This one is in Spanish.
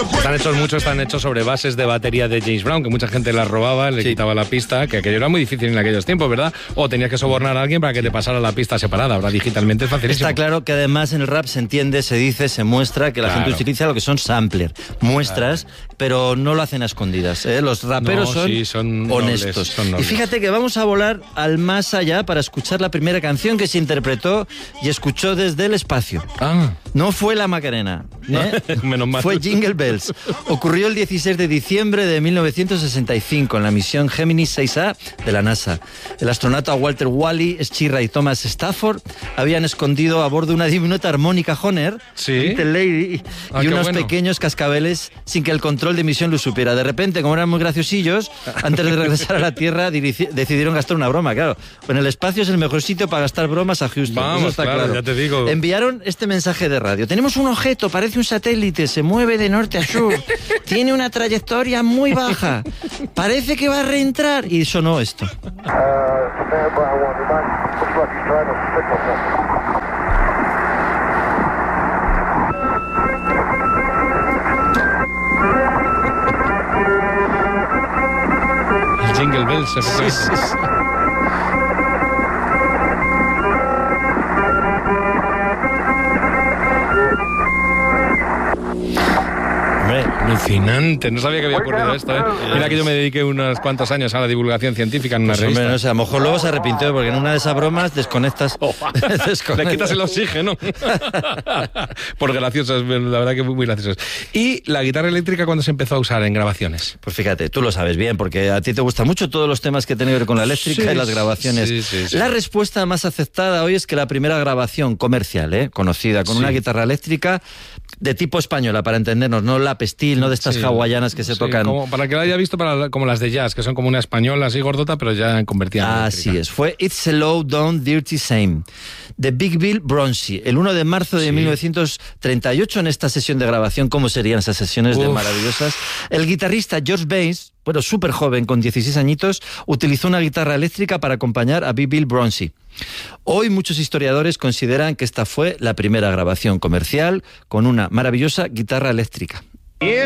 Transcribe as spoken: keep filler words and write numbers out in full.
Están hechos, muchos están hechos sobre bases de batería de James Brown, que mucha gente las robaba, le sí. quitaba la pista, que aquello era muy difícil en aquellos tiempos, ¿verdad? O tenías que sobornar a alguien para que te pasara la pista separada. Ahora digitalmente es facilísimo. Está claro que además en el rap se entiende, se dice, se muestra que la claro. gente utiliza lo que son sampler, muestras, claro. pero no lo hacen a escondidas, ¿eh? Los raperos no, son, sí, son honestos. Nobles, son nobles. Y fíjate que vamos a volar al más allá para escuchar la primera canción que se interpretó y escuchó desde el espacio. Ah. No fue la Macarena, ¿eh? No, menos mal. Fue Jingle Bells. Ocurrió el dieciséis de diciembre de mil novecientos sesenta y cinco en la misión Gemini seis A de la NASA. El astronauta Walter Wally, Schirra y Thomas Stafford habían escondido a bordo una diminuta armónica Hohner, ¿sí? Little Lady, ah, y unos bueno. pequeños cascabeles sin que el control de misión lo supiera. De repente, como eran muy graciosillos, antes de regresar a la Tierra dirigi- decidieron gastar una broma, claro. En el espacio es el mejor sitio para gastar bromas a Houston. Vamos, Eso está claro, claro. ya te digo. Enviaron este mensaje de radio. Tenemos un objeto, parece un satélite, se mueve de norte a sur, tiene una trayectoria muy baja, parece que va a reentrar. Y sonó esto. El Jingle Bells. Sí, sí, sí. Alucinante, no sabía que había ocurrido esto, ¿eh? Mira que yo me dediqué unos cuantos años a la divulgación científica en una pues revista. Hombre, no sé, a lo mejor luego se arrepintió porque en una de esas bromas desconectas. Oh, desconectas. Le quitas el oxígeno. Por graciosos, la verdad que muy, muy graciosos. ¿Y la guitarra eléctrica cuándo se empezó a usar en grabaciones? Pues fíjate, tú lo sabes bien, porque a ti te gustan mucho todos los temas que tienen que ver con la eléctrica sí, y las grabaciones. Sí, sí, sí. La respuesta más aceptada hoy es que la primera grabación comercial, ¿eh? conocida, con sí. una guitarra eléctrica de tipo española, para entendernos, no la pestil, no de estas sí, hawaianas que se sí, tocan. Como, para que la haya visto, para, como las de jazz, que son como una española así gordota, pero ya convertida en Así eléctrica. es, fue It's a Low Down Dirty Same, de Big Bill Bronzy, el uno de marzo de sí. mil novecientos treinta y ocho, en esta sesión de grabación. ¿Cómo serían esas sesiones Uf. de maravillosas? El guitarrista George Bass, bueno, súper joven, con dieciséis añitos, utilizó una guitarra eléctrica para acompañar a Big Bill Bronzy. Hoy muchos historiadores consideran que esta fue la primera grabación comercial con una maravillosa guitarra eléctrica.